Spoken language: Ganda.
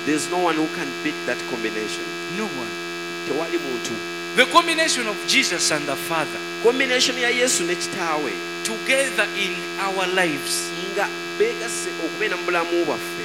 There's no one who can beat that combination. No one. Tewali muntu. The combination of Jesus and the Father Combination ya Yesu ne kitaawe together in our lives nga beegase okubeera mu bulamu bwaffe